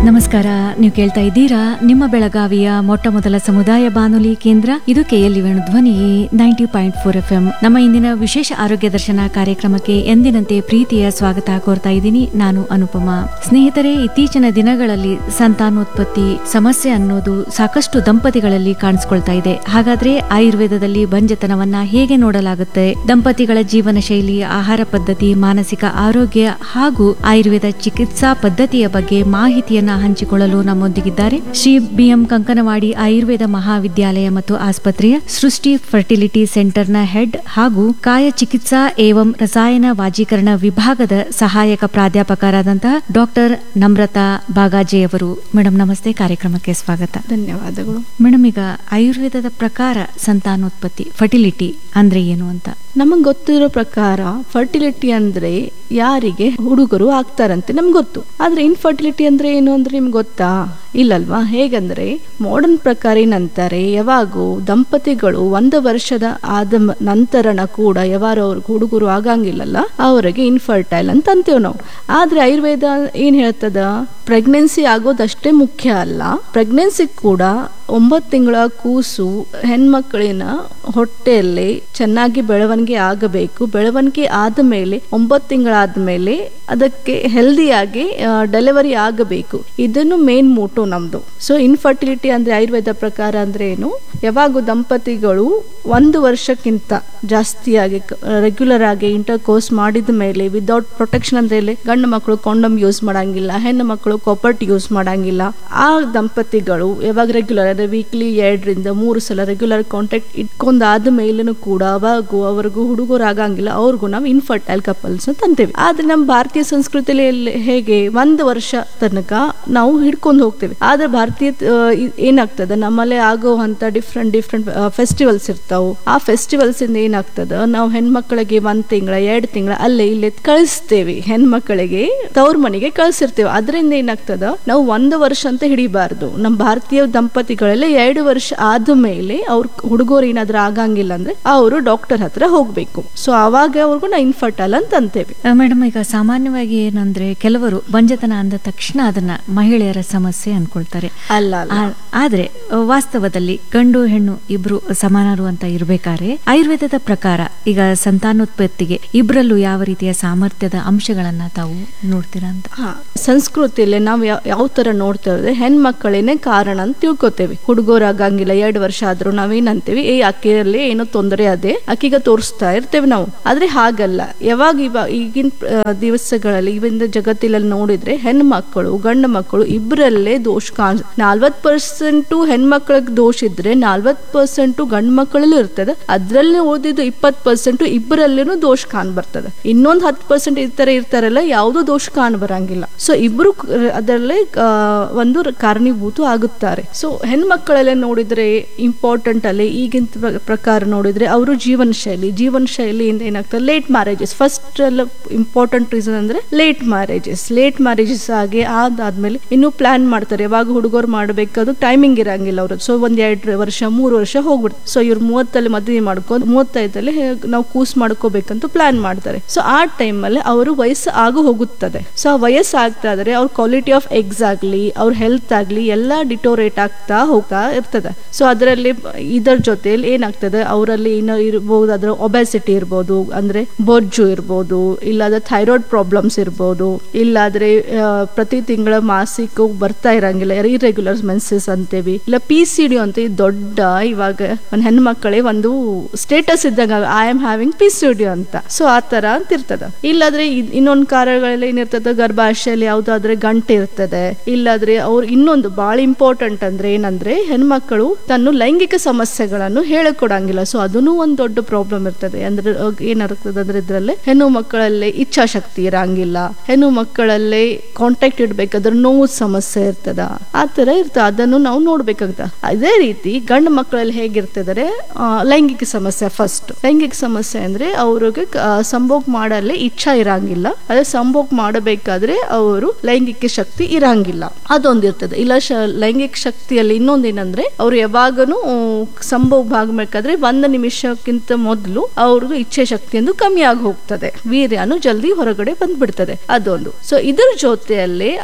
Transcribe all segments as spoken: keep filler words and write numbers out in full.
ನಮಸ್ಕಾರ. ನೀವು ಕೇಳ್ತಾ ಇದ್ದೀರಾ ನಿಮ್ಮ ಬೆಳಗಾವಿಯ ಮೊಟ್ಟ ಮೊದಲ ಸಮುದಾಯ ಬಾನುಲಿ ಕೇಂದ್ರ ಇದು ಕೆಎಲ್ ಧ್ವನಿ ninety point four F M. ನಮ್ಮ ಇಂದಿನ ವಿಶೇಷ ಆರೋಗ್ಯ ದರ್ಶನ ಕಾರ್ಯಕ್ರಮಕ್ಕೆ ಎಂದಿನಂತೆ ಪ್ರೀತಿಯ ಸ್ವಾಗತ ಕೋರ್ತಾ ಇದ್ದೀನಿ. ನಾನು ಅನುಪಮ. ಸ್ನೇಹಿತರೆ, ಇತ್ತೀಚಿನ ದಿನಗಳಲ್ಲಿ ಸಂತಾನೋತ್ಪತ್ತಿ ಸಮಸ್ಯೆ ಅನ್ನೋದು ಸಾಕಷ್ಟು ದಂಪತಿಗಳಲ್ಲಿ ಕಾಣಿಸ್ಕೊಳ್ತಾ ಇದೆ. ಹಾಗಾದ್ರೆ ಆಯುರ್ವೇದದಲ್ಲಿ ಬಂಜತನವನ್ನ ಹೇಗೆ ನೋಡಲಾಗುತ್ತೆ? ದಂಪತಿಗಳ ಜೀವನ ಶೈಲಿ, ಆಹಾರ ಪದ್ಧತಿ, ಮಾನಸಿಕ ಆರೋಗ್ಯ ಹಾಗೂ ಆಯುರ್ವೇದ ಚಿಕಿತ್ಸಾ ಪದ್ಧತಿಯ ಬಗ್ಗೆ ಮಾಹಿತಿಯನ್ನ ಹಂಚಿಕೊಳ್ಳಲು ನಮ್ಮೊಂದಿಗಿದ್ದಾರೆ ಶ್ರೀ ಬಿ ಎಂ ಕಂಕನವಾಡಿ ಆಯುರ್ವೇದ ಮಹಾವಿದ್ಯಾಲಯ ಮತ್ತು ಆಸ್ಪತ್ರೆಯ ಸೃಷ್ಟಿ ಫರ್ಟಿಲಿಟಿ ಸೆಂಟರ್ನ ಹೆಡ್ ಹಾಗೂ ಕಾಯ ಚಿಕಿತ್ಸಾ ಏವಂ ರಸಾಯನ ವಾಜೀಕರಣ ವಿಭಾಗದ ಸಹಾಯಕ ಪ್ರಾಧ್ಯಾಪಕರಾದಂತಹ ಡಾಕ್ಟರ್ ನಮ್ರತಾ ಬಾಗಾಜೆಯವರು. ಮೇಡಮ್ ನಮಸ್ತೆ, ಕಾರ್ಯಕ್ರಮಕ್ಕೆ ಸ್ವಾಗತ. ಧನ್ಯವಾದಗಳು. ಮೇಡಮ್, ಈಗ ಆಯುರ್ವೇದದ ಪ್ರಕಾರ ಸಂತಾನೋತ್ಪತ್ತಿ ಫರ್ಟಿಲಿಟಿ ಅಂದ್ರೆ ಏನು ಅಂತ? ನಮಗ್ ಗೊತ್ತಿರೋ ಪ್ರಕಾರ ಫರ್ಟಿಲಿಟಿ ಅಂದ್ರೆ ಯಾರಿಗೆ ಹುಡುಗರು ಆಗ್ತಾರಂತೆ ನಮ್ಗೆ ಗೊತ್ತು. ಆದ್ರೆ ಇನ್ಫರ್ಟಿಲಿಟಿ ಅಂದ್ರೆ ಏನು ಅಂದ್ರೆ ನಿಮ್ಗೆ ಗೊತ್ತಾ? ಇಲ್ಲಲ್ವಾ? ಹೇಗಂದ್ರೆ ಮಾಡರ್ನ್ ಪ್ರಕಾರ ಏನಂತಾರೆ, ಯಾವಾಗೂ ದಂಪತಿಗಳು ಒಂದು ವರ್ಷದ ಆದ ನಂತರನ ಕೂಡ ಯಾವಾರು ಅವ್ರಿಗೆ ಹುಡುಗರು ಆಗಂಗಿಲ್ಲಲ್ಲ, ಅವರಿಗೆ ಇನ್ಫರ್ಟೈಲ್ ಅಂತ ಅಂತೇವ್ ನಾವು. ಆದ್ರೆ ಆಯುರ್ವೇದ ಏನ್ ಹೇಳ್ತದ, ಪ್ರೆಗ್ನೆನ್ಸಿ ಆಗೋದಷ್ಟೇ ಮುಖ್ಯ ಅಲ್ಲ, ಪ್ರೆಗ್ನೆನ್ಸಿ ಕೂಡ ಒಂಬತ್ತು ತಿಂಗಳ ಕೂಸು ಹೆಣ್ಮಕ್ಳಿನ ಹೊಟ್ಟೆಯಲ್ಲಿ ಚೆನ್ನಾಗಿ ಬೆಳವಣಿಗೆ ಆಗಬೇಕು. ಬೆಳವಣಿಗೆ ಆದ ಮೇಲೆ ಒಂಬತ್ತು ತಿಂಗಳಾದ್ಮೇಲೆ ಅದಕ್ಕೆ ಹೆಲ್ದಿಯಾಗಿ ಡೆಲಿವರಿ ಆಗಬೇಕು. ಇದನ್ನು ಮೇನ್ ಮೋಟೋ ನಮ್ದು. ಸೊ ಇನ್ಫರ್ಟಿಲಿಟಿ ಅಂದ್ರೆ ಆಯುರ್ವೇದ ಪ್ರಕಾರ ಅಂದ್ರೆ ಏನು, ಯಾವಾಗ ದಂಪತಿಗಳು ಒಂದು ವರ್ಷಕ್ಕಿಂತ ಜಾಸ್ತಿಯಾಗಿ ರೆಗ್ಯುಲರ್ ಆಗಿ ಇಂಟರ್ ಕೋರ್ಸ್ ಮಾಡಿದ ಮೇಲೆ ವಿದೌಟ್ ಪ್ರೊಟೆಕ್ಷನ್ ಅಂದ್ರೆ ಗಂಡು ಮಕ್ಕಳು ಕಾಂಡಮ್ ಯೂಸ್ ಮಾಡಂಗಿಲ್ಲ, ಹೆಣ್ಣು ಮಕ್ಕಳು ಕಾಪರ್ಟ್ ಯೂಸ್ ಮಾಡಂಗಿಲ್ಲ. ಆ ದಂಪತಿಗಳು ಯಾವಾಗ ರೆಗ್ಯುಲರ್ ಅಂದ್ರೆ ವೀಕ್ಲಿ ಎರಡರಿಂದ ಮೂರು ಸಲ ರೆಗ್ಯುಲರ್ ಕಾಂಟ್ಯಾಕ್ಟ್ ಇಟ್ಕೊಂಡಾದ ಮೇಲೂ ಕೂಡ ಅವಾಗೂ ಅವ್ರಿಗೂ ಹುಡುಗರು ಆಗಂಗಿಲ್ಲ, ಅವ್ರಿಗೂ ನಾವು ಇನ್ಫರ್ಟೈಲ್ ಕಪಲ್ಸ್ ಅಂತ ಅಂತೇವೆ. ಆದ್ರೆ ನಮ್ಮ ಭಾರತೀಯ ಸಂಸ್ಕೃತಿಯಲ್ಲಿ ಹೇಗೆ ಒಂದು ವರ್ಷ ತನಕ ನಾವು ಹಿಡ್ಕೊಂಡು ಹೋಗ್ತೇವೆ. ಆದ್ರೆ ಭಾರತೀಯ ಏನಾಗ್ತದ, ನಮ್ಮಲ್ಲೇ ಆಗೋವಂತ ಡಿಫ್ರೆಂಟ್ ಡಿಫ್ರೆಂಟ್ ಫೆಸ್ಟಿವಲ್ಸ್ ಇರ್ತಾವು. ಆ ಫೆಸ್ಟಿವಲ್ಸ್ ಇಂದ ಏನಾಗ್ತದ, ನಾವು ಹೆಣ್ಮಕ್ಳಿಗೆ ಒಂದ್ ತಿಂಗಳ ಎರಡು ತಿಂಗಳ ಅಲ್ಲೇ ಇಲ್ಲೇ ಕಳಿಸ್ತೇವೆ, ಹೆಣ್ಮಕ್ಳಿಗೆ ತವ್ರ ಮನೆಗೆ ಕಳ್ಸಿರ್ತೇವೆ. ಅದರಿಂದ ಏನಾಗ್ತದ, ನಾವು ಒಂದು ವರ್ಷ ಅಂತ ಹಿಡಿಬಾರ್ದು. ನಮ್ಮ ಭಾರತೀಯ ದಂಪತಿಗಳೆಲ್ಲ ಎರಡು ವರ್ಷ ಆದ ಮೇಲೆ ಅವ್ರ ಹುಡುಗರು ಏನಾದ್ರೂ ಆಗಂಗಿಲ್ಲ ಅಂದ್ರೆ ಅವರು ಡಾಕ್ಟರ್ ಹತ್ರ ಹೋಗ್ಬೇಕು. ಸೊ ಅವಾಗ ಅವ್ರಿಗೂ ನಾವು ಇನ್ಫರ್ಟೈಲ್ ಅಂತ ಅಂತೇವೆ. ಮೇಡಮ್, ಈಗ ಸಾಮಾನ್ಯವಾಗಿ ಏನಂದ್ರೆ ಕೆಲವರು ಬಂಜತನ ಅಂದ ತಕ್ಷಣ ಅದನ್ನ ಮಹಿಳೆಯರ ಸಮಸ್ಯೆ ಅನ್ಕೊಳ್ತಾರೆ. ಅಲ್ಲ, ಆದ್ರೆ ವಾಸ್ತವದಲ್ಲಿ ಗಂಡು ಹೆಣ್ಣು ಇಬ್ರು ಸಮಾನರು ಅಂತ ಇರ್ಬೇಕಾದ್ರೆ ಆಯುರ್ವೇದದ ಪ್ರಕಾರ ಈಗ ಸಂತಾನೋತ್ಪತ್ತಿಗೆ ಇಬ್ರಲ್ಲೂ ಯಾವ ರೀತಿಯ ಸಾಮರ್ಥ್ಯದ ಅಂಶಗಳನ್ನ ತಾವು ನೋಡ್ತೀರಾ ಅಂತ? ಸಂಸ್ಕೃತಿಯಲ್ಲಿ ನಾವು ಯಾವ ತರ ನೋಡ್ತೇವೆ, ಹೆಣ್ಮಕ್ಕಳೇನೆ ಕಾರಣ ಅಂತ ತಿಳ್ಕೊತೇವೆ. ಹುಡುಗರು ಆಗಂಗಿಲ್ಲ ಎರಡು ವರ್ಷ ಆದ್ರೂ ನಾವೇನಂತೇವೆ, ಏ ಅಕ್ಕಿಯಲ್ಲಿ ಏನೋ ತೊಂದರೆ ಅದೇ ಅಕ್ಕಿಗ ತೋರಿಸ್ತಾ ಇರ್ತೇವೆ ನಾವು. ಆದ್ರೆ ಹಾಗಲ್ಲ. ಯಾವಾಗ ಇವಾಗ ಈಗಿನ ದಿವಸಗಳಲ್ಲಿ ಇವಿಂದ ಜಗತ್ತಿನಲ್ಲಿ ನೋಡಿದ್ರೆ ಹೆಣ್ಣು ಮಕ್ಕಳು ಗಂಡು ಮಕ್ಕಳು ಇಬ್ಬರಲ್ಲೇ ದೋಷ ಕಾಣ ನಾಲ್ವತ್ ಪರ್ಸೆಂಟು ಹೆಣ್ಮಕ್ಳಿಗೆ ದೋಷ ಇದ್ರೆ ನಾಲ್ವತ್ ಪರ್ಸೆಂಟು ಗಂಡು ಮಕ್ಕಳಲ್ಲೂ ಇರ್ತದೆ. ಅದ್ರಲ್ಲಿ ಓದಿದ್ದು ಇಪ್ಪತ್ ಪರ್ಸೆಂಟು ಇಬ್ಬರಲ್ಲೇನು ದೋಷ ಕಾಣ್ ಬರ್ತದೆ. ಇನ್ನೊಂದು ಹತ್ತು ಪರ್ಸೆಂಟ್ ಈ ತರ ಇರ್ತಾರಲ್ಲ, ಯಾವ್ದು ದೋಷ ಕಾಣ್ ಬರಂಗಿಲ್ಲ. ಸೊ ಇಬ್ರು ಅದರಲ್ಲೇ ಒಂದು ಕಾರಣೀಭೂತ ಆಗುತ್ತಾರೆ. ಸೊ ಹೆಣ್ಮಕ್ಕಳಲ್ಲೇ ನೋಡಿದ್ರೆ ಇಂಪಾರ್ಟೆಂಟ್ ಅಲ್ಲಿ ಈಗಿನ ಪ್ರಕಾರ ನೋಡಿದ್ರೆ ಅವರು ಜೀವನ ಶೈಲಿ ಜೀವನ ಶೈಲಿಯಿಂದ ಏನಾಗ್ತದೆ, ಲೇಟ್ ಮ್ಯಾರೇಜಸ್ ಫಸ್ಟ್ ಎಲ್ಲ ಇಂಪಾರ್ಟೆಂಟ್ ರೀಸನ್ ಅಂದ್ರೆ ಲೇಟ್ ಮ್ಯಾರೇಜಸ್ ಲೇಟ್ ಮ್ಯಾರೇಜಸ್ ಆಗಿ ಅದಾದ್ಮೇಲೆ ಇನ್ನು ಪ್ಲಾನ್ ಮಾಡ್ತಾರೆ. ಯಾವಾಗ ಹುಡುಗರು ಮಾಡ್ಬೇಕಾದ್ರು ಟೈಮಿಂಗ್ ಇರಂಗಿಲ್ಲ ಅವ್ರ. ಸೊ ಒಂದ್ ಎರಡು ವರ್ಷ ಮೂರು ವರ್ಷ ಹೋಗ್ಬಿಡ್ತಾರೆ. ಸೊ ಇವ್ರು ಮೂವತ್ತಲ್ಲಿ ಮದುವೆ ಮಾಡ್ಕೊಂಡು ಮೂವತ್ತೈದಲ್ಲಿ ನಾವು ಕೂಸ್ ಮಾಡ್ಕೋಬೇಕಂತ ಪ್ಲಾನ್ ಮಾಡ್ತಾರೆ. ಸೊ ಆ ಟೈಮ್ ಅಲ್ಲಿ ಅವರು ವಯಸ್ಸು ಆಗು ಹೋಗುತ್ತದೆ. ಸೊ ಆ ವಯಸ್ಸು ಆಗ್ತಾ ಇದ್ರೆ ಅವ್ರ ಕ್ವಾಲಿಟಿ ಆಫ್ ಎಗ್ಸ್ ಆಗ್ಲಿ ಅವ್ರ ಹೆಲ್ತ್ ಆಗ್ಲಿ ಎಲ್ಲಾ ಡಿಟೋರೇಟ್ ಆಗ್ತಾ ಹೋಗ್ತಾ ಇರ್ತದೆ. ಸೊ ಅದರಲ್ಲಿ ಇದರ ಜೊತೆಲಿ ಏನಾಗ್ತದೆ, ಅವರಲ್ಲಿ ಏನೋ ಇರ್ಬೋದು, ಅದ್ರ ಒಬೆಸಿಟಿ ಇರ್ಬೋದು, ಅಂದ್ರೆ ಬೊಜ್ಜು ಇರ್ಬೋದು, ಇಲ್ಲಾದ್ರೆ ಥೈರಾಯ್ಡ್ ಪ್ರಾಬ್ಲಮ್ಸ್ ಇರ್ಬೋದು, ಇಲ್ಲಾದ್ರೆ ಪ್ರತಿ ತಿಂಗಳ ಮಾಸಿಕ ಬರ್ತಾ ಇರಂಗಿಲ್ಲ, ಇರ್ರೆಗ್ಯುಲರ್ ಮೆನ್ಸಸ್ ಅಂತೇವಿ, ಇಲ್ಲ ಪಿ ಸಿ ಡಿ ಅಂತ ದೊಡ್ಡ ಇವಾಗ ಒಂದ್ ಹೆಣ್ಮಕ್ಕಳೇ ಒಂದು ಸ್ಟೇಟಸ್ ಇದ್ದಾಗ I am having P C D ಅಂತ. ಸೊ ಆ ತರ ಅಂತ ಇರ್ತದ. ಇಲ್ಲಾದ್ರೆ ಇನ್ನೊಂದು ಕಾರಣಗಳಲ್ಲಿ ಏನಿರ್ತದ, ಗರ್ಭಾಶಯಲ್ಲಿ ಯಾವ್ದಾದ್ರೆ ಗಂಟೆ ಇರ್ತದೆ. ಇಲ್ಲಾದ್ರೆ ಅವ್ರು ಇನ್ನೊಂದು ಬಹಳ ಇಂಪಾರ್ಟೆಂಟ್ ಅಂದ್ರೆ ಏನಂದ್ರೆ ಹೆಣ್ಮಕ್ಕಳು ತನ್ನ ಲೈಂಗಿಕ ಸಮಸ್ಯೆಗಳನ್ನು ಹೇಳಿಕೊಡಂಗಿಲ್ಲ. ಸೊ ಅದನ್ನು ಒಂದ್ ದೊಡ್ಡ ಪ್ರಾಬ್ಲಮ್ ಇರ್ತದೆ. ಅಂದ್ರೆ ಏನಾಗ್ತದೆ ಅಂದ್ರೆ ಇದ್ರಲ್ಲಿ ಹೆಣ್ಣು ಮಕ್ಕಳಲ್ಲಿ ಇಚ್ಛಾಶಕ್ತಿ ಇರಂಗಿಲ್ಲ, ಹೆಣ್ಣು ಮಕ್ಕಳಲ್ಲಿ ಕಾಂಟ್ಯಾಕ್ಟ್ ಇಡ್ಬೇಕಾದ್ರೆ ನೋವು ಸಮಸ್ಯೆ ಇರ್ತದ, ಆ ತರ ಇರ್ತದೆ. ಅದನ್ನು ನಾವು ನೋಡ್ಬೇಕಾಗ್ತದೆ. ಅದೇ ರೀತಿ ಗಂಡು ಮಕ್ಕಳಲ್ಲಿ ಹೇಗಿರ್ತದರೆ ಲೈಂಗಿಕ ಸಮಸ್ಯೆ. ಫಸ್ಟ್ ಲೈಂಗಿಕ ಸಮಸ್ಯೆ ಅಂದ್ರೆ ಅವ್ರಿಗೆ ಸಂಭೋಗ ಮಾಡಲು ಇಚ್ಛಾ ಇರಂಗಿಲ್ಲ, ಅದೇ ಸಂಭೋಗ ಮಾಡಬೇಕಾದ್ರೆ ಅವರು ಲೈಂಗಿಕ ಶಕ್ತಿ ಇರಂಗಿಲ್ಲ, ಅದೊಂದಿರ್ತದೆ. ಇಲ್ಲ ಲೈಂಗಿಕ ಶಕ್ತಿಯಲ್ಲಿ ಇನ್ನೊಂದೇನಂದ್ರೆ ಅವ್ರು ಯಾವಾಗನು ಸಂಭೋಗ ಆಗಬೇಕಾದ್ರೆ ಒಂದು ನಿಮಿಷಕ್ಕಿಂತ ಮೊದಲು ಅವ್ರದ್ದು ಇಚ್ಛೆ ಶಕ್ತಿ ಎಂದು ಕಮ್ಮಿ ಆಗಿ ಹೋಗ್ತದೆ, ವೀರ್ಯನು ಜಲ್ದಿ ಹೊರಗಡೆ ಬಂದ್ಬಿಡ್ತದೆ, ಅದೊಂದು. ಸೊ ಇದ್ರ ಜೊತೆಯಲ್ಲಿ ಅವರಲ್ಲಿ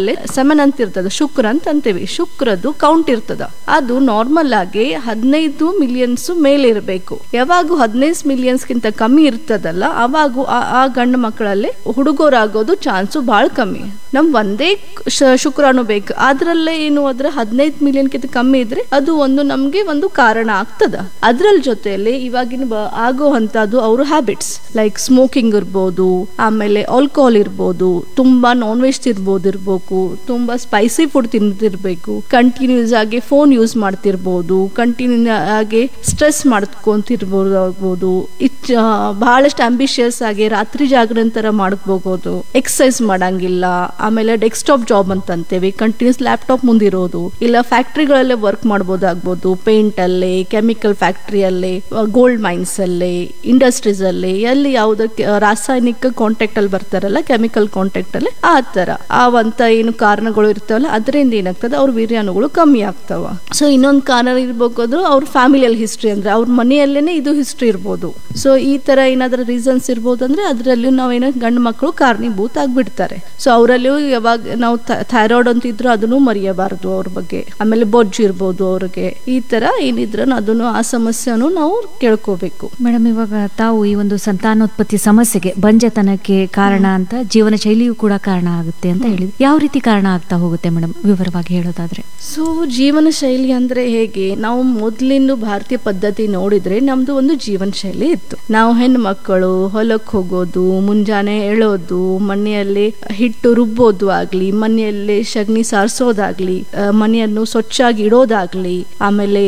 ಮಕ್ಕಳಲ್ಲಿ ಸೆಮೆನ್ ಅಂತ ಇರ್ತದ, ಶುಕ್ರ ಅಂತ ಅಂತೇವಿ. ಶುಕ್ರದ್ದು ಕೌಂಟ್ ಇರ್ತದ, ಅದು ನಾರ್ಮಲ್ ಆಗಿ ಹದಿನೈದು ಮಿಲಿಯನ್ಸ್ ಮೇಲೆ ಇರಬೇಕು. ಯಾವಾಗ ಹದಿನೈದು ಮಿಲಿಯನ್ಸ್ ಗಿಂತ ಕಮ್ಮಿ ಇರ್ತದಲ್ಲ, ಅವಾಗ ಆ ಗಂಡು ಮಕ್ಕಳಲ್ಲಿ ಹುಡುಗರಾಗೋದು ಚಾನ್ಸು ಬಹಳ ಕಮ್ಮಿ. ನಮ್ ಒಂದೇ ಶುಕ್ರಾಣು ಬೇಕು, ಅದ್ರಲ್ಲೇ ಏನು ಅದ್ರ ಹದಿನೈದು ಮಿಲಿಯನ್ ಕಿಂತ ಕಮ್ಮಿ ಇದ್ರೆ ಅದು ಒಂದು ನಮ್ಗೆ ಒಂದು ಕಾರಣ ಆಗ್ತದ. ಅದ್ರಲ್ಲಿ ಜೊತೆಯಲ್ಲಿ ಇವಾಗಿನ ಆಗೋ ಅಂತದ್ದು ಅವ್ರ ಹ್ಯಾಬಿಟ್ಸ್ ಲೈಕ್ ಸ್ಮೋಕಿಂಗ್ ಇರ್ಬೋದು, ಆಮೇಲೆ ಆಲ್ಕೋಹಾಲ್ ಇರ್ಬೋದು, ತುಂಬಾ ನಾನ್ ವೆಜ್ ತಿರ್ಬೋದು ಇರ್ಬೇಕು, ತುಂಬಾ ಸ್ಪೈಸಿ ಫುಡ್ ತಿಂತಿರ್ಬೇಕು, ಕಂಟಿನ್ಯೂಸ್ ಆಗಿ ಫೋನ್ ಯೂಸ್ ಮಾಡ್ತಿರ್ಬೋದು, ಕಂಟಿನ್ಯೂ ಆಗಿ ಸ್ಟ್ರೆಸ್ ಮಾಡ್ಕೊಂತಿರ್ಬೋದು ಆಗ್ಬೋದು, ಬಹಳಷ್ಟು ಅಂಬಿಷಿಯಸ್ ಆಗಿ ರಾತ್ರಿ ಜಾಗರಣೆ ತರ ಮಾಡ್ಕೋಬಹುದು, ಎಕ್ಸರ್ಸೈಸ್ ಮಾಡಂಗಿಲ್ಲ, ಆಮೇಲೆ ಡೆಸ್ಕ್ಟಾಪ್ ಜಾಬ್ ಅಂತ ಅಂತೇವಿ, ಕಂಟಿನ್ಯೂಸ್ ಲ್ಯಾಪ್ಟಾಪ್ ಮುಂದಿರೋದು, ಇಲ್ಲ ಫ್ಯಾಕ್ಟ್ರಿಗಳಲ್ಲೇ ವರ್ಕ್ ಮಾಡ್ಬೋದಾಗ್ಬೋದು, ಪೇಂಟ್ ಅಲ್ಲಿ, ಕೆಮಿಕಲ್ ಫ್ಯಾಕ್ಟ್ರಿಯಲ್ಲಿ, ಗೋಲ್ಡ್ ಮೈನ್ಸ್ ಅಲ್ಲಿ, ಇಂಡಸ್ಟ್ರೀಸ್ ಅಲ್ಲಿ, ಎಲ್ಲಿ ಯಾವ್ದಕ್ಕೆ ರಾಸಾಯನಿಕ ಕಾಂಟ್ಯಾಕ್ಟ್ ಅಲ್ಲಿ ಬರ್ತಾರಲ್ಲ, ಕೆಮಿಕಲ್ ಕಾಂಟ್ಯಾಕ್ಟ್ ಅಲ್ಲಿ, ಆ ತರ ಆವಂತ ಏನು ಕಾರಣಗಳು ಇರ್ತಾವಲ್ಲ ಅದರಿಂದ ಏನಾಗ್ತದೆ ಅವ್ರ ವೀರ್ಯಾಣುಗಳು ಕಮ್ಮಿ ಆಗ್ತಾವ. ಸೊ ಇನ್ನೊಂದು ಕಾರಣ ಇರ್ಬೇಕಾದ್ರು ಅವ್ರ ಫ್ಯಾಮಿಲಿಯಲ್ಲಿ ಹಿಸ್ಟ್ರಿ ಅಂದ್ರೆ ಅವ್ರ ಮನೆಯಲ್ಲೇನೆ ಇದು ಹಿಸ್ಟ್ರಿ ಇರ್ಬೋದು. ಸೊ ಈ ತರ ಏನಾದ್ರೂ ರೀಸನ್ಸ್ ಇರ್ಬೋದು ಅಂದ್ರೆ ಅದ್ರಲ್ಲೂ ನಾವೇನ ಗಂಡು ಮಕ್ಕಳು ಕಾರಣೀಭೂತ ಆಗ್ಬಿಡ್ತಾರೆ. ಸೊ ಅವರಲ್ಲಿಯೂ ಯಾವಾಗ ನಾವು ಥೈರಾಯ್ಡ್ ಅಂತ ಇದ್ರು ಅದನ್ನು ಮರೆಯಬಾರದು ಅವ್ರ ಬಗ್ಗೆ. ಆಮೇಲೆ ಬೊಜ್ಜು ಇರ್ಬೋದು ಅವ್ರಿಗೆ, ಈ ತರ ಏನಿದ್ರು ಅದನ್ನು ಆ ಸಮಸ್ಯೆನೂ ನಾವು ಕೇಳ್ಕೋಬೇಕು. ಮೇಡಮ್, ಇವಾಗ ತಾವು ಈ ಒಂದು ಸಂತಾನೋತ್ಪತ್ತಿ ಸಮಸ್ಯೆಗೆ ಬಂಜೆತನಕ್ಕೆ ಕಾರಣ ಅಂತ ಜೀವನ ಶೈಲಿಯೂ ಕೂಡ ಕಾರಣ ಆಗುತ್ತೆ ಅಂತ ಹೇಳಿದ್ವಿ. ಯಾವ ರೀತಿ ಕಾರಣ ಆಗ್ತಾ ಹೋಗುತ್ತೆ ಮೇಡಮ್, ವಿವರವಾಗಿ ಹೇಳೋದಾದ್ರೆ? ಸೊ ಜೀವನ ಶೈಲಿ ಅಂದ್ರೆ ಹೇಗೆ, ನಾವು ಮೊದ್ಲಿಂದು ಭಾರತೀಯ ಪದ್ಧತಿ ನೋಡಿದ್ರೆ ನಮ್ದು ಒಂದು ಜೀವನ ಶೈಲಿ ಇತ್ತು. ನಾವು ಹೆಣ್ಣು ಮಕ್ಕಳು ಹೊಲಕ್ಕೆ ಹೋಗೋದು, ಮುಂಜಾನೆ ಎಳೋದು, ಮನೆಯಲ್ಲಿ ಹಿಟ್ಟು ರುಬ್ಬೋದು ಆಗ್ಲಿ, ಮನೆಯಲ್ಲಿ ಸಗಣಿ ಸಾರಿಸೋದಾಗ್ಲಿ, ಮನೆಯನ್ನು ಸ್ವಚ್ಛಾಗಿ ಇಡೋದಾಗ್ಲಿ, ಆಮೇಲೆ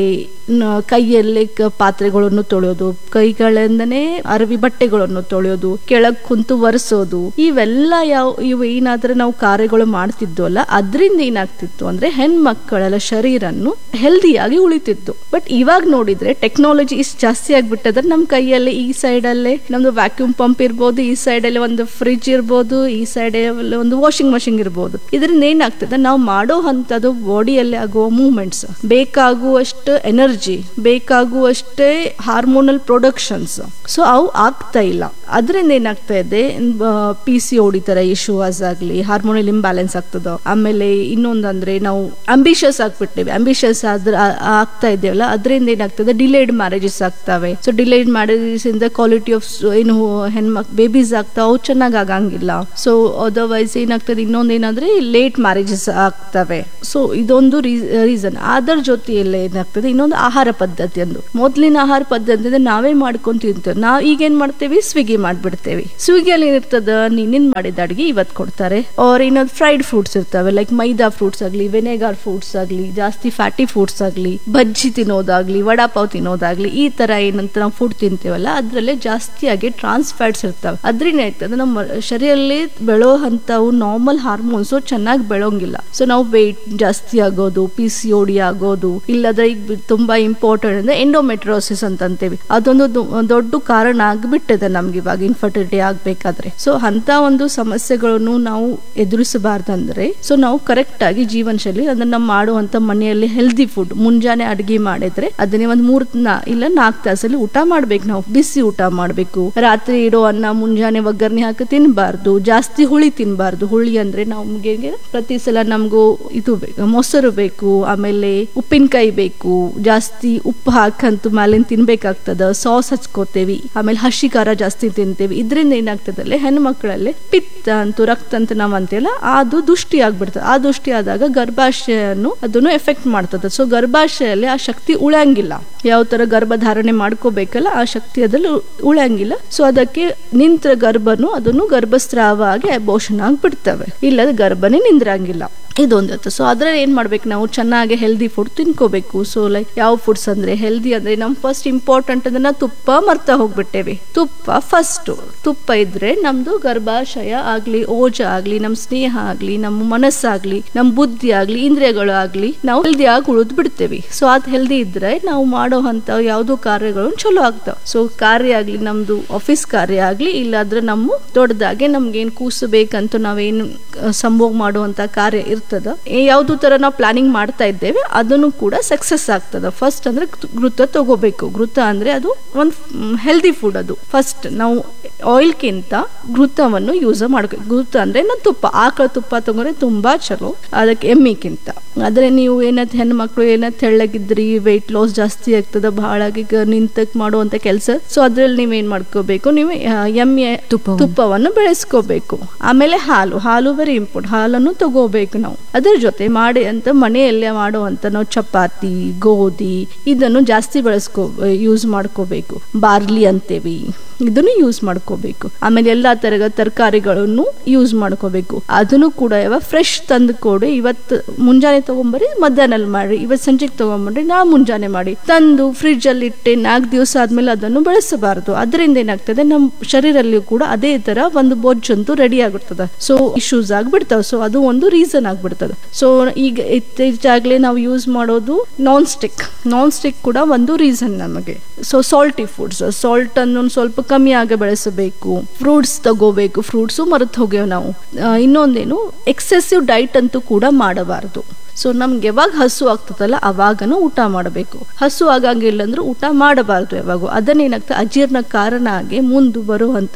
ಕೈಯಲ್ಲಿ ಪಾತ್ರೆಗಳನ್ನು ತೊಳೆಯೋದು, ಕೈಗಳಿಂದನೇ ಅರವಿ ಬಟ್ಟೆಗಳನ್ನು ತೊಳೆಯೋದು, ಕೆಳಗ್ ಕುಂತು ಒರೆಸೋದು, ಇವೆಲ್ಲ ಯಾವ ಇವು ಏನಾದ್ರೆ ನಾವು ಕಾರ್ಯಗಳು ಮಾಡ್ತಿದ್ವಲ್ಲ ಅದರಿಂದ ಏನಾಗ್ತಿತ್ತು ಅಂದ್ರೆ ಹೆಣ್ಮಕ್ಕಳ ಶರೀರನ್ನು ಹೆಲ್ದಿಯಾಗಿ ಉಳಿತಿತ್ತು. ಬಟ್ ಇವಾಗ ನೋಡಿದ್ರೆ ಟೆಕ್ನಾಲಜಿ ಇಷ್ಟು ಜಾಸ್ತಿ ಆಗ್ಬಿಟ್ಟದ್ರೆ ನಮ್ ಕೈಯಲ್ಲಿ ಈ ಸೈಡ್ ಅಲ್ಲೇ ನಮ್ದು ವ್ಯಾಕ್ಯೂಮ್ ಪಂಪ್ ಇರ್ಬೋದು, ಈ ಸೈಡ್ ಅಲ್ಲಿ ಒಂದು ಫ್ರಿಡ್ಜ್ ಇರ್ಬೋದು, ಈ ಸೈಡ್ ಒಂದು ವಾಷಿಂಗ್ ಮಷಿನ್ ಇರ್ಬೋದು. ಇದರಿಂದ ಏನಾಗ್ತದೆ, ನಾವು ಮಾಡೋ ಅಂತದ್ದು ಬಾಡಿಯಲ್ಲಿ ಆಗುವ movements, ಬೇಕಾಗುವಷ್ಟು energy, ಬೇಕಾಗುವಷ್ಟೇ hormonal productions, so ಅವು ಆಗ್ತಾ ಇಲ್ಲ. ಅದರಿಂದ ಏನಾಗ್ತಾ ಇದೆ, ಪಿ ಸಿ ಓಡಿ ತರ ಇಶ್ಯೂಸ್ ಆಗ್ಲಿ, ಹಾರ್ಮೋನಲ್ ಇಂಬ್ಯಾಲೆನ್ಸ್ ಆಗ್ತದ. ಆಮೇಲೆ ಇನ್ನೊಂದಂದ್ರೆ ನಾವು ಅಂಬಿಷಿಯಸ್ ಆಗ್ಬಿಟ್ಟೇವೆ, ಅಂಬಿಷಿಯಸ್ ಆದ್ರ ಆಗ್ತಾ ಇದ್ದೇವಲ್ಲ ಅದರಿಂದ ಏನಾಗ್ತದೆ, ಡಿಲೇಡ್ ಮ್ಯಾರೇಜಸ್ ಆಗ್ತವೆ. ಸೊ ಡಿಲೇಡ್ ಮ್ಯಾರೇಜಸ್ ಇಂದ ಕ್ವಾಲಿಟಿ ಆಫ್ ಏನು ಹೆಣ್ಮಕ್ ಬೇಬೀಸ್ ಆಗ್ತಾವ ಚೆನ್ನಾಗ್ ಆಗಂಗಿಲ್ಲ. ಸೊ ಅದರ್ವೈಸ್ ಏನಾಗ್ತದೆ, ಇನ್ನೊಂದ್ ಏನಂದ್ರೆ ಲೇಟ್ ಮ್ಯಾರೇಜಸ್ ಆಗ್ತವೆ. ಸೊ ಇದೊಂದು ರೀಸನ್. ಅದರ ಜೊತೆಯಲ್ಲೇ ಏನಾಗ್ತದೆ, ಇನ್ನೊಂದು ಆಹಾರ ಪದ್ಧತಿ. ಅಂದು ಮೊದ್ಲಿನ ಆಹಾರ ಪದ್ಧತಿ ಅಂದ್ರೆ ನಾವೇ ಮಾಡ್ಕೊಂಡ್ ತಿಂತೇವೆ. ನಾವ್ ಈಗ ಏನ್ ಮಾಡ್ತೇವಿ, ಸ್ವಿಗ್ಗಿ ಮಾಡ್ಬಿಡ್ತೇವಿ. ಸ್ವಿಗ್ಗಿಯಲ್ಲಿ ಏನಿರ್ತದ, ನೀನಿನ್ ಮಾಡಿದ ಅಡಿಗೆ ಇವತ್ ಕೊಡ್ತಾರೆ. ಅವ್ರ ಇನ್ನೊಂದು ಫ್ರೈಡ್ ಫ್ರೂಟ್ಸ್ ಇರ್ತವೆ, ಲೈಕ್ ಮೈದಾ ಫ್ರೂಟ್ಸ್ ಆಗ್ಲಿ, ವೆನೆಗಾರ್ ಫ್ರೂಟ್ಸ್ ಆಗ್ಲಿ, ಜಾಸ್ತಿ ಫ್ಯಾಟಿ ಫ್ರೂಟ್ಸ್ ಆಗ್ಲಿ, ಬಜ್ಜಿ ತಿನ್ನೋದಾಗ್ಲಿ, ವಡಾಪಾವ್ ತಿನ್ನೋದಾಗ್ಲಿ, ಈ ತರ ಏನಂತ ನಾವು ಫುಡ್ ತಿಂತೇವಲ್ಲ ಅದ್ರಲ್ಲೇ ಜಾಸ್ತಿಯಾಗಿ ಟ್ರಾನ್ಸ್ ಫ್ಯಾಟ್ಸ್ ಇರ್ತವೆ. ಅದ್ರಿಂದ ಆಗ್ತದೆ ನಮ್ಮ ಶರೀರದಲ್ಲಿ ಬೆಳೋ ಅಂತವು ನಾರ್ಮಲ್ ಹಾರ್ಮೋನ್ಸ್ ಚೆನ್ನಾಗಿ ಬೆಳೋಂಗಿಲ್ಲ. ಸೊ ನಾವು ವೆಯ್ಟ್ ಜಾಸ್ತಿ ಆಗೋದು, ಪಿ ಸಿ ಓಡಿ ಆಗೋದು, ಇಲ್ಲದ್ರೆ ಈಗ ತುಂಬಾ ಇಂಪಾರ್ಟೆಂಟ್ ಅಂದ್ರೆ ಎಂಡೋಮೆಟ್ರೋಸಿಸ್ ಅಂತ ಅಂತೇವಿ, ಅದೊಂದು ದೊಡ್ಡ ಕಾರಣ ಆಗ್ಬಿಟ್ಟಿದೆ ನಮ್ಗೆ ಇವಾಗ ಇನ್ಫರ್ಟಿಲಿಟಿ ಆಗ್ಬೇಕಾದ್ರೆ. ಸೊ ಅಂತ ಒಂದು ಸಮಸ್ಯೆಗಳನ್ನು ನಾವು ಎದುರಿಸಬಾರ್ದಂದ್ರೆ ಸೊ ನಾವು ಕರೆಕ್ಟ್ ಆಗಿ ಜೀವನ ಶೈಲಿ ಅದನ್ನ ನಾವು ಮಾಡುವಂತ ಮನೆಯಲ್ಲಿ ಹೆಲ್ದಿ ಫುಡ್, ಮುಂಜಾನೆ ಅಡಿಗೆ ಮಾಡಿದ್ರೆ ಅದನ್ನೇ ಒಂದ್ ಮೂರ್ ಇಲ್ಲ ನಾಲ್ಕು ತಾಸಲ್ಲಿ ಊಟ ಮಾಡ್ಬೇಕು. ನಾವು ಬಿಸಿ ಊಟ ಮಾಡ್ಬೇಕು. ರಾತ್ರಿ ಇಡೋ ಅನ್ನ ಮುಂಜಾನೆ ಒಗ್ಗರಣೆ ಹಾಕಿ ತಿನ್ಬಾರ್ದು, ಜಾಸ್ತಿ ಹುಳಿ ತಿನ್ಬಾರ್ದು. ಹುಳಿ ಅಂದ್ರೆ ನಮ್ಗೆ ಪ್ರತಿ ಸಲ ನಮ್ಗೂ ಇದು ಬೇಕು, ಮೊಸರು ಬೇಕು, ಆಮೇಲೆ ಉಪ್ಪಿನಕಾಯಿ ಬೇಕು, ಜಾಸ್ತಿ ಉಪ್ಪು ಹಾಕಂತೂ ಮೇಲಿನ ತಿನ್ಬೇಕಾಗ್ತದ, ಸಾಸ್ ಹಚ್ಕೋತೇವಿ, ಆಮೇಲೆ ಹಸಿ ಖಾರ ಜಾಸ್ತಿ ತಿಂತೇವಿ. ಇದರಿಂದ ಏನಾಗ್ತದಲ್ಲ ಹೆಣ್ಣು ಮಕ್ಕಳಲ್ಲಿ ಪಿತ್ತ ಅಂತೂ ರಕ್ತ ಅಂತ ನಾವ್ ಅಂತೀವಲ್ಲ ಅದು ದುಷ್ಟಿ ಆಗ್ಬಿಡ್ತದೆ. ಆ ದುಷ್ಟಿ ಆದಾಗ ಗರ್ಭಾಶಯನ್ನು ಅದನ್ನು ಎಫೆಕ್ಟ್ ಮಾಡ್ತದೆ. ಸೊ ಗರ್ಭಾಶಯಲ್ಲಿ ಆ ಶಕ್ತಿ ಉಳಂಗಿಲ್ಲ, ಯಾವ ತರ ಗರ್ಭಧಾರಣೆ ಮಾಡ್ಕೋಬೇಕಲ್ಲ ಆ ಶಕ್ತಿ ಅದ್ರಲ್ಲಿ ಉಳಂಗಿಲ್ಲ. ಸೊ ಅದಕ್ಕೆ ನಿಂತ್ರ ಗರ್ಭನು ಅದನ್ನು ಗರ್ಭಸ್ರಾವ ಆಗಿ ಅಬೋಷನ್ ಆಗ್ಬಿಡ್ತವೆ, ಇಲ್ಲದ ಗರ್ಭನೇ ನಿಂದ್ರಂಗಿಲ್ಲ. ಇದೊಂದು. ಸೊ ಅದ್ರಲ್ಲಿ ಏನ್ ಮಾಡ್ಬೇಕು, ನಾವು ಚೆನ್ನಾಗಿ ಹೆಲ್ದಿ ಫುಡ್ ತಿನ್ಕೋಬೇಕು. ಸೊ ಲೈಕ್ ಯಾವ ಫುಡ್ಸ್ ಅಂದ್ರೆ ಹೆಲ್ದಿ ಅಂದ್ರೆ ನಮ್ ಫಸ್ಟ್ ಇಂಪಾರ್ಟೆಂಟ್ ಅಂದ್ರೆ ನಾವು ತುಪ್ಪ ಮರ್ತಾ ಹೋಗ್ಬಿಟ್ಟೇವಿ. ತುಪ್ಪ ಫಸ್ಟ್, ತುಪ್ಪ ಇದ್ರೆ ನಮ್ದು ಗರ್ಭಾಶಯ ಆಗ್ಲಿ, ಓಜ ಆಗ್ಲಿ, ನಮ್ ಸ್ನೇಹ ಆಗ್ಲಿ, ನಮ್ಮ ಮನಸ್ಸಾಗ್ಲಿ, ನಮ್ ಬುದ್ಧಿ ಆಗ್ಲಿ, ಇಂದ್ರಿಯಗಳು ಆಗ್ಲಿ ನಾವು ಹೆಲ್ದಿ ಆಗಿ ಉಳಿದ್ ಬಿಡ್ತೇವಿ. ಸೊ ಅದ್ ಹೆಲ್ದಿ ಇದ್ರೆ ನಾವು ಮಾಡೋ ಅಂತ ಯಾವ್ದೋ ಕಾರ್ಯಗಳು ಚಲೋ ಆಗ್ತಾವ. ಸೊ ಕಾರ್ಯ ಆಗ್ಲಿ, ನಮ್ದು ಆಫೀಸ್ ಕಾರ್ಯ ಆಗ್ಲಿ, ಇಲ್ಲಾದ್ರೆ ನಮ್ಮ ದೊಡ್ಡದಾಗೆ ನಮ್ಗೆ ಏನ್ ಕೂಸಬೇಕಂತ ನಾವೇನು ಸಂಭೋಗ ಮಾಡುವಂತ ಕಾರ್ಯ ಇರ್ತದ, ಯಾವ್ದು ತರ ನಾವು ಪ್ಲಾನಿಂಗ್ ಮಾಡ್ತಾ ಇದ್ದೇವೆ ಅದನ್ನು ಕೂಡ ಸಕ್ಸಸ್ ಆಗ್ತದ. ಫಸ್ಟ್ ಅಂದ್ರೆ ಘೃತ ತಗೋಬೇಕು. ಘೃತ ಅಂದ್ರೆ ಅದು ಒಂದ್ ಹೆಲ್ದಿ ಫುಡ್. ಅದು ಫಸ್ಟ್ ನಾವು ಆಯಿಲ್ಗಿಂತ ಘೃತವನ್ನು ಯೂಸ್ ಮಾಡ್ಕೊ. ಘೃತ ಅಂದ್ರೆ ನಾ ತುಪ್ಪ, ಆಕಳ ತುಪ್ಪ ತಗೊಂಡ್ರೆ ತುಂಬಾ ಚಲೋ ಅದಕ್ಕೆ ಎಮ್ಮಿಗಿಂತ. ಆದ್ರೆ ನೀವು ಏನತ್ ಹೆಣ್ಮಕ್ಳು ಏನತ್ ತೆಳ್ಳಗಿದ್ರಿ, ವೆಯ್ಟ್ ಲಾಸ್ ಜಾಸ್ತಿ ಆಗ್ತದ, ಬಹಳ ನಿಂತಕ್ ಮಾಡುವಂತ ಕೆಲಸ, ಸೊ ಅದ್ರಲ್ಲಿ ನೀವೇನ್ ಮಾಡ್ಕೋಬೇಕು, ನೀವು ಎಮ್ಮೆ ತುಪ್ಪವನ್ನು ಬೆಳೆಸ್ಕೋಬೇಕು. ಆಮೇಲೆ ಹಾಲು ಹಾಲು ವೆರಿ ಇಂಪಾರ್ಟೆಂಟ್, ಹಾಲನ್ನು ತಗೋಬೇಕು ನಾವು. ಅದ್ರ ಜೊತೆ ಮಾಡಿ ಅಂತ ಮನೆಯಲ್ಲೇ ಮಾಡುವಂತ ನಾವು ಚಪಾತಿ, ಗೋಧಿ ಇದನ್ನು ಜಾಸ್ತಿ ಬೆಳೆಸ್ಕೋ ಯೂಸ್ ಮಾಡ್ಕೋಬೇಕು. ಬಾರ್ಲಿ ಅಂತೇವಿ, ಇದನ್ನು ಯೂಸ್ ಮಾಡ್ಕೋಬೇಕು. ಆಮೇಲೆ ಎಲ್ಲಾ ತರಹದ ತರಕಾರಿಗಳನ್ನು ಯೂಸ್ ಮಾಡ್ಕೋಬೇಕು. ಅದನ್ನು ಕೂಡ ಯಾವ ಫ್ರೆಶ್ ತಂದು ಕೊಡಿ, ಇವತ್ತು ಮುಂಜಾನೆ ತಗೊಂಬರಿ ಮಧ್ಯಾಹ್ನಲ್ಲಿ ಮಾಡಿ, ಇವತ್ತು ಸಂಜೆಗೆ ತಗೊಂಬರ್ರಿ ನಾ ಮುಂಜಾನೆ ಮಾಡಿ ತಂದು ಫ್ರಿಡ್ಜ್ ಅಲ್ಲಿ ಇಟ್ಟೆ ನಾಲ್ಕು ದಿವಸ ಆದ್ಮೇಲೆ ಅದನ್ನು ಬೆಳೆಸಬಾರದು. ಅದರಿಂದ ಏನಾಗ್ತದೆ ನಮ್ಮ ಶರೀರದಲ್ಲಿ ಕೂಡ ಅದೇ ತರ ಒಂದು ಬೊಜ್ಜಂತೂ ರೆಡಿ ಆಗಿರ್ತದೆ, ಸೊ ಇಶ್ಯೂಸ್ ಆಗ್ಬಿಡ್ತಾವ. ಸೊ ಅದು ಒಂದು ರೀಸನ್ ಆಗ್ಬಿಡ್ತದೆ. ಸೊ ಈಗ ಇತ್ತೀಚಾಗ್ಲೇ ನಾವು ಯೂಸ್ ಮಾಡೋದು ನಾನ್ ಸ್ಟಿಕ್, ನಾನ್ ಸ್ಟಿಕ್ ಕೂಡ ಒಂದು ರೀಸನ್ ನಮಗೆ. ಸೊ ಸಾಲ್ಟಿ ಫುಡ್ಸ್, ಸಾಲ್ಟ್ ಅನ್ನು ಸ್ವಲ್ಪ ಕಮ್ಮಿ ಆಗ ಬೆಳೆಸಬೇಕು. ಫ್ರೂಟ್ಸ್ ತಗೋಬೇಕು, ಫ್ರೂಟ್ಸು ಮರೆತು ಹೋಗ್ಯವ ನಾವು. ಇನ್ನೊಂದೇನು, ಎಕ್ಸೆಸಿವ್ ಡೈಟ್ ಅಂತೂ ಕೂಡ ಮಾಡಬಾರದು. ಸೊ ನಮ್ಗೆ ಯಾವಾಗ ಹಸು ಆಗ್ತದಲ್ಲ ಅವಾಗನು ಊಟ ಮಾಡಬೇಕು. ಹಸು ಆಗಂಗಿಲ್ಲ ಅಂದ್ರೆ ಊಟ ಮಾಡಬಾರ್ದು ಯಾವಾಗ. ಅದನ್ನೇನಾಗ್ತದೆ, ಅಜೀರ್ಣ ಕಾರಣ ಆಗಿ ಮುಂದೆ ಬರುವಂತ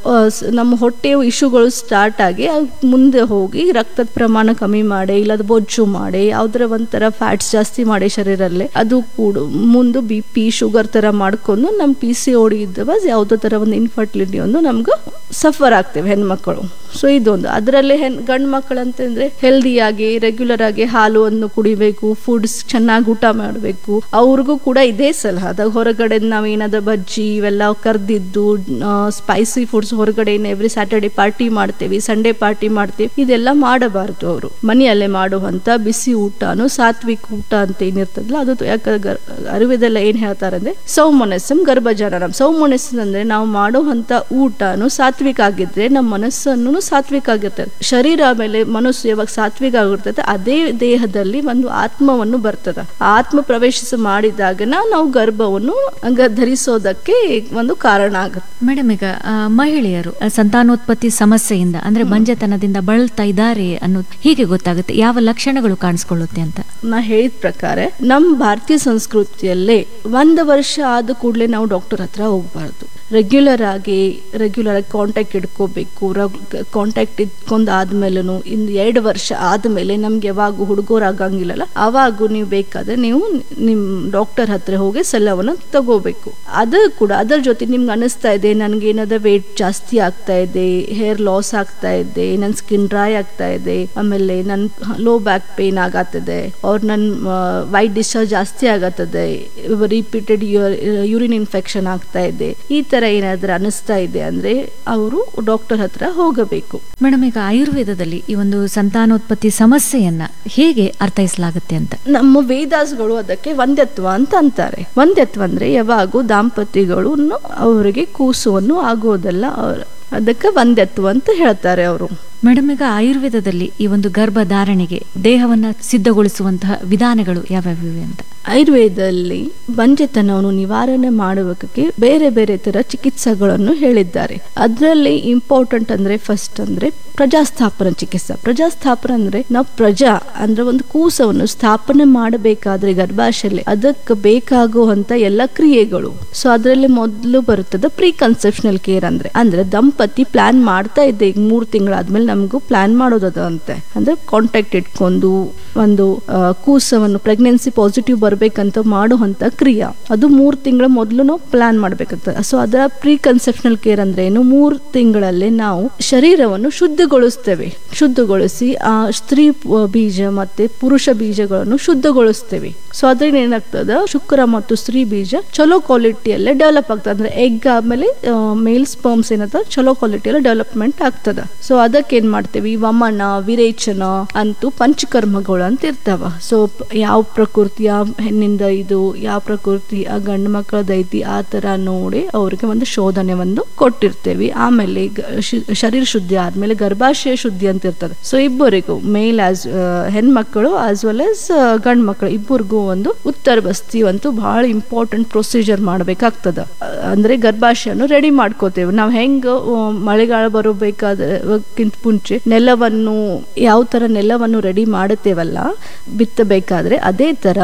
ನಮ್ಮ ಹೊಟ್ಟೆಯ ಇಶ್ಯೂಗಳು ಸ್ಟಾರ್ಟ್ ಆಗಿ ಮುಂದೆ ಹೋಗಿ ರಕ್ತದ ಪ್ರಮಾಣ ಕಮ್ಮಿ ಮಾಡಿ, ಇಲ್ಲದ ಬೊಜ್ಜು ಮಾಡಿ, ಯಾವ್ದ್ರ ಒಂಥರ ಫ್ಯಾಟ್ಸ್ ಜಾಸ್ತಿ ಮಾಡಿ ಶರೀರಲ್ಲೇ, ಅದು ಕೂಡ ಮುಂದೆ ಬಿ ಪಿ ಶುಗರ್ ತರ ಮಾಡ್ಕೊಂಡು ನಮ್ ಪಿ ಸಿ ಓಡಿ ಇದ್ದವ ಯಾವ್ದೋ ತರ ಒಂದು ಇನ್ಫರ್ಟಿಲಿಟಿ ಒಂದು ನಮ್ಗೆ ಸಫರ್ ಆಗ್ತೇವೆ ಹೆಣ್ಮಕ್ಳು. ಸೊ ಇದೊಂದು. ಅದರಲ್ಲೇ ಹೆಣ್ ಗಂಡು ಮಕ್ಕಳು ಅಂತಂದ್ರೆ ಹೆಲ್ದಿಯಾಗಿ ರೆಗ್ಯುಲರ್ ಆಗಿ ಹಾಲುವನ್ನು ಕುಡಿಬೇಕು, ಫುಡ್ಸ್ ಚೆನ್ನಾಗಿ ಊಟ ಮಾಡಬೇಕು. ಅವ್ರಿಗೂ ಕೂಡ ಇದೇ ಸಲಹೆ. ಅದಾಗ ಹೊರಗಡೆ ನಾವೇನಾದ್ರೂ ಬಜ್ಜಿ ಇವೆಲ್ಲ ಕರ್ದಿದ್ದು ಸ್ಪೈಸಿ ಫುಡ್ಸ್ ಹೊರಗಡೆ ಎವ್ರಿ ಸ್ಯಾಟರ್ಡೆ ಪಾರ್ಟಿ ಮಾಡ್ತೇವೆ, ಸಂಡೇ ಪಾರ್ಟಿ ಮಾಡ್ತೇವೆ, ಇದೆಲ್ಲ ಮಾಡಬಾರ್ದು. ಅವರು ಮನೆಯಲ್ಲೇ ಮಾಡುವಂತ ಬಿಸಿ ಊಟನು ಸಾತ್ವಿಕ ಊಟ ಅಂತ ಏನಿರ್ತದಲ್ಲ ಅದು. ಯಾಕಂದ್ರೆ ಅರಿವಿದೆಲ್ಲ ಏನ್ ಹೇಳ್ತಾರಂದ್ರೆ ಸೌಮನಸ್ಸಂ ಗರ್ಭಜನನಂ. ಸೌಮನಸ್ಸಂ ಅಂದ್ರೆ ನಾವು ಮಾಡುವಂತ ಊಟನು ಸಾತ್ವಿಕ ಆಗಿದ್ರೆ ನಮ್ಮ ಮನಸ್ಸನ್ನು ಸಾತ್ವಿಕ ಆಗಿರ್ತದೆ. ಶರೀರ ಮೇಲೆ ಮನಸ್ಸು ಯಾವಾಗ ಸಾತ್ವಿಕ ಆಗಿರ್ತದೆ ಅದೇ ದೇಹದಲ್ಲಿ ಒಂದು ಆತ್ಮವನ್ನು ಬರ್ತದೆ. ಆತ್ಮ ಪ್ರವೇಶ ಮಾಡಿದಾಗ ನಾವು ಗರ್ಭವನ್ನು ಧರಿಸೋದಕ್ಕೆ ಒಂದು ಕಾರಣ ಆಗುತ್ತೆ. ಮೇಡಮ್, ಈಗ ಮಹಿಳೆಯರು ಸಂತಾನೋತ್ಪತ್ತಿ ಸಮಸ್ಯೆಯಿಂದ ಅಂದ್ರೆ ಬಂಜೆತನದಿಂದ ಬಳಲ್ತಾ ಇದ್ದಾರೆ ಅನ್ನೋದು ಹೀಗೆ ಗೊತ್ತಾಗುತ್ತೆ? ಯಾವ ಲಕ್ಷಣಗಳು ಕಾಣಿಸ್ಕೊಳ್ಳುತ್ತೆ ಅಂತ? ನಾ ಹೇಳಿದ ಪ್ರಕಾರ ನಮ್ಮ ಭಾರತೀಯ ಸಂಸ್ಕೃತಿಯಲ್ಲೇ ಒಂದು ವರ್ಷ ಆದ ಕೂಡಲೇ ನಾವು ಡಾಕ್ಟರ್ ಹತ್ರ ಹೋಗ್ಬಾರ್ದು. ರೆಗ್ಯುಲರ್ ಆಗಿ ರೆಗ್ಯುಲರ್ ಆಗಿ ಕಾಂಟ್ಯಾಕ್ಟ್ ಇಟ್ಕೋಬೇಕು. ಕಾಂಟ್ಯಾಕ್ಟ್ ಇಟ್ಕೊಂಡ್ ಆದ್ಮೇಲೂ ಇನ್ನು ಎರಡು ವರ್ಷ ಆದ್ಮೇಲೆ ನಮ್ಗೆ ಯಾವಾಗ ಹುಡುಗರು ಆಗಂಗಿಲ್ಲಲ್ಲ ಅವಾಗ ನೀವು ಬೇಕಾದ್ರೆ ನೀವು ನಿಮ್ ಡಾಕ್ಟರ್ ಹತ್ರ ಹೋಗಿ ಸಲಹೆಯನ್ನು ತಗೋಬೇಕು. ಅದು ಕೂಡ ಅದರ ಜೊತೆ ನಿಮ್ಗೆ ಅನಿಸ್ತಾ ಇದೆ ನನ್ಗೆ ಏನಾದ್ರು ವೇಟ್ ಜಾಸ್ತಿ ಆಗ್ತಾ ಇದೆ, ಹೇರ್ ಲಾಸ್ ಆಗ್ತಾ ಇದೆ, ನನ್ ಸ್ಕಿನ್ ಡ್ರೈ ಆಗ್ತಾ ಇದೆ, ಆಮೇಲೆ ನನ್ ಲೋ ಬ್ಯಾಕ್ ಪೇನ್ ಆಗತ್ತದೆ, ಅವ್ರ ನನ್ ವೈಟ್ ಡಿಸ್ಚಾರ್ಜ್ ಜಾಸ್ತಿ ಆಗತ್ತದೆ, ರಿಪೀಟೆಡ್ ಯೂರಿನ್ ಇನ್ಫೆಕ್ಷನ್ ಆಗ್ತಾ ಇದೆ, ಈ ತರ ಏನಾದ್ರೂ ಅನಿಸ್ತಾ ಇದೆ ಅಂದ್ರೆ ಅವರು ಡಾಕ್ಟರ್ ಹತ್ರ ಹೋಗಬೇಕು. ಮೇಡಮ್, ಈಗ ಆಯುರ್ವೇದದಲ್ಲಿ ಈ ಒಂದು ಸಂತಾನೋತ್ಪತ್ತಿ ಸಮಸ್ಯೆಯನ್ನ ಹೇಗೆ ಅರ್ಥೈಸಲಾಗುತ್ತೆ ಅಂತ? ನಮ್ಮ ವೇದಾಸ್ಗಳು ಅದಕ್ಕೆ ವಂದ್ಯತ್ವ ಅಂತ ಅಂತಾರೆ. ವಂದ್ಯತ್ವ ಅಂದ್ರೆ ಯಾವಾಗೂ ದಾಂಪತಿಗಳು ಅವರಿಗೆ ಕೂಸುವನ್ನು ಆಗೋದಲ್ಲ, ಅದಕ್ಕೆ ವಂದ್ಯತ್ವ ಅಂತ ಹೇಳ್ತಾರೆ ಅವರು. ಮೇಡಮ್, ಈಗ ಆಯುರ್ವೇದದಲ್ಲಿ ಈ ಒಂದು ಗರ್ಭಧಾರಣೆಗೆ ದೇಹವನ್ನ ಸಿದ್ಧಗೊಳಿಸುವಂತಹ ವಿಧಾನಗಳು ಯಾವ್ಯಾವಿವೆ ಅಂತ? ಆಯುರ್ವೇದದಲ್ಲಿ ಬಂಜೆತನವನ್ನು ನಿವಾರಣೆ ಮಾಡುವುದಕ್ಕೆ ಬೇರೆ ಬೇರೆ ತರ ಚಿಕಿತ್ಸೆಗಳನ್ನು ಹೇಳಿದ್ದಾರೆ. ಅದರಲ್ಲಿ ಇಂಪಾರ್ಟೆಂಟ್ ಅಂದ್ರೆ ಫಸ್ಟ್ ಅಂದ್ರೆ ಪ್ರಜಾಸ್ಥಾಪನ ಚಿಕಿತ್ಸೆ. ಪ್ರಜಾಸ್ಥಾಪನ ಅಂದ್ರೆ ನಾವು ಪ್ರಜಾ ಅಂದ್ರೆ ಒಂದು ಕೂಸವನ್ನು ಸ್ಥಾಪನೆ ಮಾಡಬೇಕಾದ್ರೆ ಗರ್ಭಾಶಯಲ್ಲಿ ಅದಕ್ಕೆ ಬೇಕಾಗುವಂತ ಎಲ್ಲ ಕ್ರಿಯೆಗಳು. ಸೊ ಅದರಲ್ಲಿ ಮೊದಲು ಬರುತ್ತದೆ ಪ್ರೀ ಕನ್ಸೆಪ್ಷನಲ್ ಕೇರ್ ಅಂದ್ರೆ ಅಂದ್ರೆ ದಂಪತಿ ಪ್ಲಾನ್ ಮಾಡ್ತಾ ಇದ್ದೆ ಈಗ ಮೂರ್ ತಿಂಗಳಾದ್ಮೇಲೆ ನಮಗೂ ಪ್ಲಾನ್ ಮಾಡೋದದ ಅಂತೆ ಅಂದ್ರೆ ಕಾಂಟ್ಯಾಕ್ಟ್ ಇಟ್ಕೊಂಡು ಒಂದು ಕೂಸವನ್ನು ಪ್ರೆಗ್ನೆನ್ಸಿ ಪಾಸಿಟಿವ್ ಬರ್ಬೇಕಂತ ಮಾಡುವಂತ ಕ್ರಿಯಾ ಅದು ಮೂರ್ ತಿಂಗಳ ಮೊದಲು ನಾವು ಪ್ಲಾನ್ ಮಾಡ್ಬೇಕಾಗ್ತದೆ. ಸೊ ಅದರ ಪ್ರೀ ಕನ್ಸೆಪ್ಷನಲ್ ಕೇರ್ ಅಂದ್ರೆ ಏನು, ಮೂರ್ ತಿಂಗಳಲ್ಲಿ ನಾವು ಶರೀರವನ್ನು ಶುದ್ಧಗೊಳಿಸ್ತೇವೆ. ಶುದ್ಧಗೊಳಿಸಿ ಆ ಸ್ತ್ರೀ ಬೀಜ ಮತ್ತೆ ಪುರುಷ ಬೀಜಗಳನ್ನು ಶುದ್ಧಗೊಳಿಸ್ತೇವೆ. ಸೊ ಅದ್ರಿಂದ ಏನಾಗ್ತದ ಶುಕ್ರ ಮತ್ತು ಸ್ತ್ರೀ ಬೀಜ ಚಲೋ ಕ್ವಾಲಿಟಿಯಲ್ಲೇ ಡೆವಲಪ್ ಆಗ್ತದೆ. ಅಂದ್ರೆ ಎಗ್ ಆದ್ಮೇಲೆ ಮೇಲ್ ಸ್ಪರ್ಮ್ಸ್ ಏನಂತ ಚಲೋ ಕ್ವಾಲಿಟಿಯಲ್ಲಿ ಡೆವಲಪ್ಮೆಂಟ್ ಆಗ್ತದ. ಸೊ ಅದಕ್ಕೆ ಏನ್ ಮಾಡ್ತೇವಿ, ವಮನ ವಿರೇಚನ ಅಂತೂ ಪಂಚಕರ್ಮಗಳು ಅಂತ ಇರ್ತಾವ. ಸೊ ಯಾವ ಪ್ರಕೃತಿ ಯಾವ ಹೆಣ್ಣಿಂದ ಇದು ಯಾವ ಪ್ರಕೃತಿ ಆ ಗಂಡು ಮಕ್ಕಳದೈತಿ ಆ ತರ ನೋಡಿ ಅವ್ರಿಗೆ ಒಂದು ಶೋಧನೆ ಒಂದು ಕೊಟ್ಟಿರ್ತೇವಿ. ಆಮೇಲೆ ಶರೀರ ಶುದ್ಧಿ ಆದ್ಮೇಲೆ ಗರ್ಭಾಶಯ ಶುದ್ಧಿ ಅಂತ ಇರ್ತದೆ. ಸೊ ಇಬ್ಬರಿಗೂ ಮೇಲ್ ಆಸ್ ಹೆಣ್ಮಕ್ಕಳು ಆಸ್ ವೆಲ್ ಆಸ್ ಗಂಡ್ ಮಕ್ಕಳು ಇಬ್ಬರಿಗೂ ಒಂದು ಉತ್ತರ ಬಸ್ತಿ ಅಂತೂ ಬಹಳ ಇಂಪಾರ್ಟೆಂಟ್ ಪ್ರೊಸೀಜರ್ ಮಾಡ್ಬೇಕಾಗ್ತದ. ಅಂದ್ರೆ ಗರ್ಭಾಶಯನು ರೆಡಿ ಮಾಡ್ಕೋತೇವೆ ನಾವು. ಹೆಂಗ ಮಳೆಗಾಲ ಬರಬೇಕಾದ್ರಕ್ಕಿಂತ ಮುಂಚೆ ನೆಲವನ್ನು ಯಾವ ತರ ನೆಲವನ್ನು ರೆಡಿ ಮಾಡುತ್ತೇವಲ್ಲ ಬಿತ್ತಬೇಕಾದ್ರೆ ಅದೇ ತರ ಒಂದು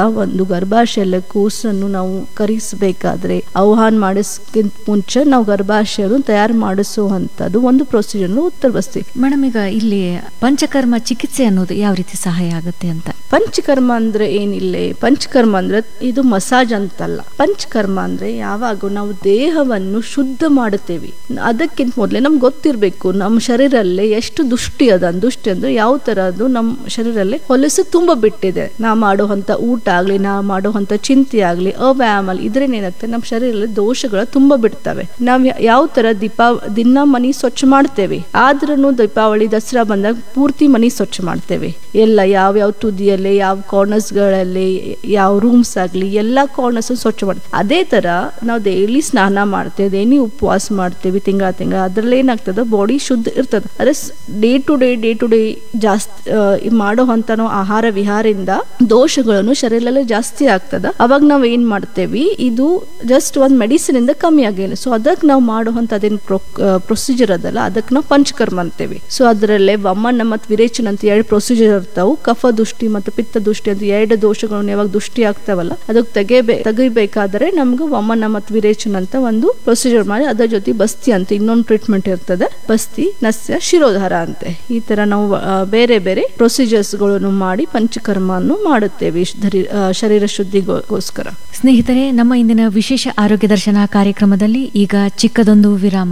ಗರ್ಭಾಶಯದ ಕೂಸನ್ನು ನಾವು ಕರಿಸಬೇಕಾದ್ರೆ ಆಹ್ವಾನ ಮಾಡಿಸ್ಕಿಂತ ಮುಂಚೆ ನಾವು ಗರ್ಭಾಶಯವನ್ನು ತಯಾರು ಮಾಡಿಸುವಂತದ್ದು ಒಂದು ಪ್ರೊಸೀಜರ್ ಉತ್ತರವಸ್ತಿ. ಮೇಡಮ್, ಈಗ ಇಲ್ಲಿ ಪಂಚಕರ್ಮ ಚಿಕಿತ್ಸೆ ಅನ್ನೋದು ಯಾವ ರೀತಿ ಸಹಾಯ ಆಗುತ್ತೆ ಅಂತ? ಪಂಚಕರ್ಮ ಅಂದ್ರೆ ಏನಿಲ್ಲ, ಪಂಚಕರ್ಮ ಅಂದ್ರೆ ಇದು ಮಸಾಜ್ ಅಂತಲ್ಲ. ಪಂಚಕರ್ಮ ಅಂದ್ರೆ ಯಾವಾಗ ನಾವು ದೇಹವನ್ನು ಶುದ್ಧ ಮಾಡುತ್ತೇವೆ, ಅದಕ್ಕಿಂತ ಮೊದಲೇ ನಮ್ಗೆ ಗೊತ್ತಿರ್ಬೇಕು ನಮ್ಮ ಶರೀರಲ್ಲೇ ಎಷ್ಟು ದುಷ್ಟಿ ಅದ. ದುಷ್ಟಿ ಅಂದ್ರೆ ಯಾವ ತರದ್ದು ನಮ್ಮ ಶರೀರಲ್ಲೇ ಹೊಲಸು ತುಂಬ ಬಿಟ್ಟಿದೆ. ನಾ ಮಾಡುವಂತ ಊಟ ಆಗ್ಲಿ, ನಾ ಮಾಡುವಂತ ಚಿಂತೆ ಆಗ್ಲಿ, ಅವ್ಯಾಯಾಮ ಆಗ್ಲಿ, ಇದ್ರೇನ್ ಏನಾಗ್ತದೆ ನಮ್ಮ ಶರೀರದಲ್ಲಿ ದೋಷಗಳು ತುಂಬ ಬಿಡ್ತವೆ. ನಾವ್ ಯಾವ ತರ ದೀಪಾ ದಿನ ಮನಿ ಸ್ವಚ್ಛ ಮಾಡ್ತೇವೆ, ಆದ್ರೂ ದೀಪಾವಳಿ ದಸರಾ ಬಂದಾಗ ಪೂರ್ತಿ ಮನಿ ಸ್ವಚ್ಛ ಮಾಡ್ತೇವೆ. ಎಲ್ಲ ಯಾವ ಯಾವ ತುದಿಯಲ್ಲಿ, ಯಾವ ಕಾರ್ನರ್ಸ್ ಗಳಲ್ಲಿ, ಯಾವ ರೂಮ್ಸ್ ಆಗ್ಲಿ, ಎಲ್ಲಾ ಕಾರ್ನರ್ಸ್ ಸ್ವಚ್ಛ ಮಾಡ್ತೇವೆ. ಅದೇ ತರ ನಾವು ಡೈಲಿ ಸ್ನಾನ ಮಾಡ್ತೇವೆ, ಡೈಲಿ ಉಪವಾಸ ಮಾಡ್ತೇವೆ ತಿಂಗಳ ತಿಂಗಳ. ಅದ್ರಲ್ಲಿ ಏನಾಗ್ತದ ಬಾಡಿ ಶುದ್ಧ ಇರ್ತದೆ. ಅದೇ day to day day to day ಜಾಸ್ತಿ ಮಾಡುವಂತ ನಾವು ಆಹಾರ ವಿಹಾರದಿಂದ ದೋಷಗಳನ್ನು ಶರೀರದಲ್ಲಿ ಜಾಸ್ತಿ ಆಗ್ತದ. ಅವಾಗ ನಾವ್ ಏನ್ ಮಾಡ್ತೇವಿ, ಇದು ಜಸ್ಟ್ ಒಂದ್ ಮೆಡಿಸಿನ್ ಇಂದ ಕಮ್ಮಿ ಆಗಿಲ್ಲ. ಸೊ ಅದಕ್ಕೆ ನಾವು ಮಾಡುವಂತ ಅದೇನ್ ಪ್ರೊಸೀಜರ್ ಅದಲ್ಲ, ಅದಕ್ಕೆ ನಾವು ಪಂಚಕರ್ಮ ಅಂತೇವಿ. ಸೊ ಅದರಲ್ಲೇ ವಮನ ಮತ್ತು ವಿರೇಚನ ಅಂತ ಎರಡು ಪ್ರೊಸೀಜರ್ ಇರ್ತಾವು. ಕಫ ದುಷ್ಟಿ ಮತ್ತು ಪಿತ್ತ ದುಷ್ಟಿ ಅಂತ ಎರಡು ದೋಷಗಳನ್ನು ಯಾವಾಗ ದುಷ್ಟಿ ಆಗ್ತಾವಲ್ಲ ಅದಕ್ಕೆ ತೆಗೆಬೇ ತೆಗಿಬೇಕಾದ್ರೆ ನಮ್ಗೆ ವಮನ ಮತ್ತು ವಿರೇಚನ ಅಂತ ಒಂದು ಪ್ರೊಸೀಜರ್ ಮಾಡಿ, ಅದರ ಜೊತೆ ಬಸ್ತಿ ಅಂತ ಇನ್ನೊಂದು ಟ್ರೀಟ್ಮೆಂಟ್ ಇರ್ತದೆ. ಬಸ್ತಿ, ನಸ್ಯ, ಶಿರೋಧಾರ ಅಂತೆ. ಈ ತರ ನಾವು ಬೇರೆ ಬೇರೆ ಪ್ರೊಸೀಜರ್ಸ್ ಗಳನ್ನು ಮಾಡಿ ಪಂಚಕರ್ಮವನ್ನು ಮಾಡುತ್ತೇವೆ ಶರೀರ ಶುದ್ಧಿಗೋಸ್ಕರ. ಸ್ನೇಹಿತರೆ, ನಮ್ಮ ಇಂದಿನ ವಿಶೇಷ ಆರೋಗ್ಯ ದರ್ಶನ ಕಾರ್ಯಕ್ರಮದಲ್ಲಿ ಈಗ ಚಿಕ್ಕದೊಂದು ವಿರಾಮ.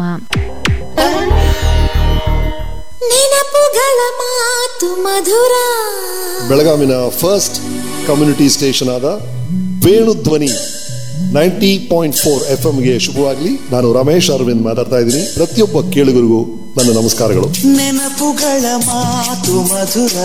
ನೆನಪುಗಳ ಮಾತು ಮಧುರ. ಬೆಳಗಾವಿನ ಫಸ್ಟ್ ಕಮ್ಯುನಿಟಿ ಸ್ಟೇಷನ್ ಆದ Venudhwani ninety point four F M ಗೆ ಶುಭವಾಗಲಿ. ನಾನು ರಮೇಶ್ ಅರವಿಂದ್ ಮಾತಾಡ್ತಾ ಇದ್ದೀನಿ. ಪ್ರತಿಯೊಬ್ಬ ಕೇಳುಗರಿಗೂ ನನ್ನ ನಮಸ್ಕಾರಗಳು. ನೆನಪುಗಳ ಮಾತು ಮಧುರ.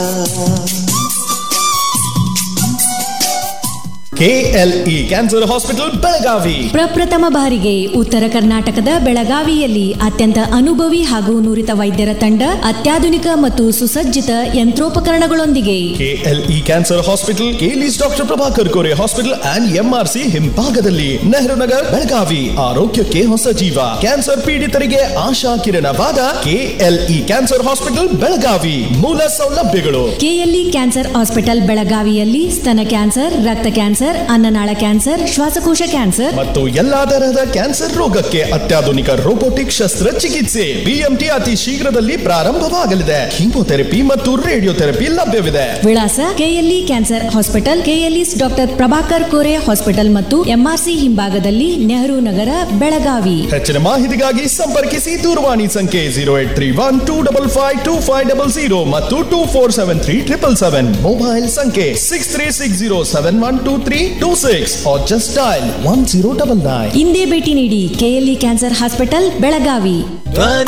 ಕೆಎಲ್ಇ ಕ್ಯಾನ್ಸರ್ ಹಾಸ್ಪಿಟಲ್ ಬೆಳಗಾವಿ ಪ್ರಪ್ರಥಮ ಬಾರಿಗೆ ಉತ್ತರ ಕರ್ನಾಟಕದ ಬೆಳಗಾವಿಯಲ್ಲಿ ಅತ್ಯಂತ ಅನುಭವಿ ಹಾಗೂ ನುರಿತ ವೈದ್ಯರ ತಂಡ, ಅತ್ಯಾಧುನಿಕ ಮತ್ತು ಸುಸಜ್ಜಿತ ಯಂತ್ರೋಪಕರಣಗಳೊಂದಿಗೆ. KLE cancer hospital, KLES doctor Prabhakar Kore hospital and MRC ಹಿಂಭಾಗದಲ್ಲಿ, ನೆಹರು ನಗರ್, ಬೆಳಗಾವಿ. ಆರೋಗ್ಯಕ್ಕೆ ಹೊಸ ಜೀವ. ಕ್ಯಾನ್ಸರ್ ಪೀಡಿತರಿಗೆ ಆಶಾ ಕಿರಣವಾದ ಕೆಎಲ್ಇ ಕ್ಯಾನ್ಸರ್ ಹಾಸ್ಪಿಟಲ್ ಬೆಳಗಾವಿ. ಮೂಲ ಸೌಲಭ್ಯಗಳು: ಕೆಎಲ್ಇ ಕ್ಯಾನ್ಸರ್ ಹಾಸ್ಪಿಟಲ್ ಬೆಳಗಾವಿಯಲ್ಲಿ ಸ್ತನ ಕ್ಯಾನ್ಸರ್, ರಕ್ತ ಕ್ಯಾನ್ಸರ್, ಅನ್ನನಾಳ ಕ್ಯಾನ್ಸರ್, ಶ್ವಾಸಕೋಶ ಕ್ಯಾನ್ಸರ್ ಮತ್ತು ಎಲ್ಲಾ ತರಹದ ಕ್ಯಾನ್ಸರ್ ರೋಗಕ್ಕೆ ಅತ್ಯಾಧುನಿಕ ರೋಬೋಟಿಕ್ ಶಸ್ತ್ರಚಿಕಿತ್ಸೆ. ಬಿಎಂಟಿ ಅತಿ ಶೀಘ್ರದಲ್ಲಿ ಪ್ರಾರಂಭವಾಗಲಿದೆ. ಕೀಮೋಥೆರಪಿ ಮತ್ತು ರೇಡಿಯೋಥೆರಪಿ ಲಭ್ಯವಿದೆ. ವಿಳಾಸ: KLE cancer hospital, KLES doctor Prabhakar Kore hospital ಮತ್ತು ಎಂಆರ್ಸಿ ಹಿಂಭಾಗದಲ್ಲಿ, ನೆಹರು ನಗರ, ಬೆಳಗಾವಿ. ಹೆಚ್ಚಿನ ಮಾಹಿತಿಗಾಗಿ ಸಂಪರ್ಕಿಸಿ. ದೂರವಾಣಿ ಸಂಖ್ಯೆ zero eight three one two double five two five double zero ಮತ್ತು two four seven three triple seven. Mobile ಸಂಖ್ಯೆ six three six zero seven one two three two six or just dial one zero double nine. ಇಂದೇ ಭೇಟಿ ನೀಡಿ KLE cancer hospital Belagavi.